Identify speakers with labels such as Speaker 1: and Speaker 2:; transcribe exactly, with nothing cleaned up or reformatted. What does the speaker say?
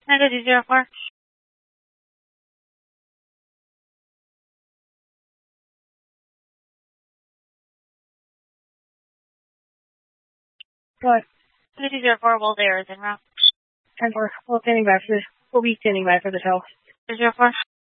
Speaker 1: Mega two zero four.
Speaker 2: What?
Speaker 1: Mega two zero four, Wolf Air is en route.
Speaker 2: ten four. We'll standing by for the, we'll be standing by for the tow.
Speaker 1: Zero four.